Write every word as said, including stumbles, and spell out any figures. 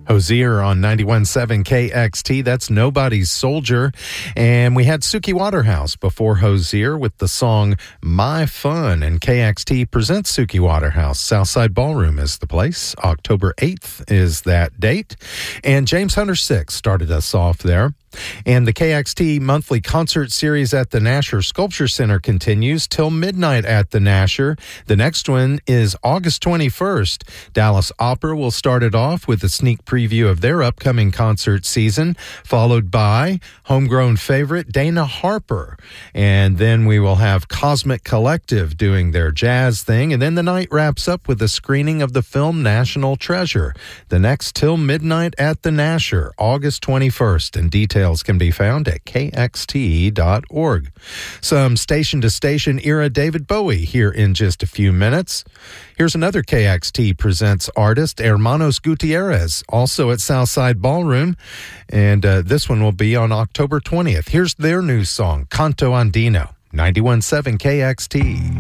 Hozier on ninety-one point seven K X T. That's Nobody's Soldier. And we had Suki Waterhouse before Hozier with the song My Fun. And K X T presents Suki Waterhouse. Southside Ballroom is the place. October eighth is that date. And James Hunter six started us off there. And the K X T monthly concert series at the Nasher Sculpture Center continues till midnight at the Nasher. The next one is August twenty-first. Dallas Opera will start it off with a sneak preview of their upcoming concert season, followed by homegrown favorite Dana Harper. And then we will have Cosmic Collective doing their jazz thing. And then the night wraps up with a screening of the film National Treasure. The next till midnight at the Nasher, August twenty-first. And details can be found at K X T dot org. Some station-to-station era David Bowie here in just a few minutes. Here's another K X T Presents artist, Hermanos Gutierrez, also at Southside Ballroom. And uh, this one will be on October twentieth. Here's their new song, Canto Andino, ninety-one point seven K X T.